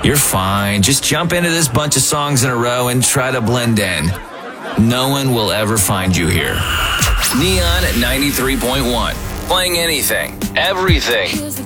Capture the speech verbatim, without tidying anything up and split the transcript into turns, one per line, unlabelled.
You're fine. Just jump into this bunch of songs in a row and try to blend in. No one will ever find you here. Neon at ninety-three point one. Playing anything, everything.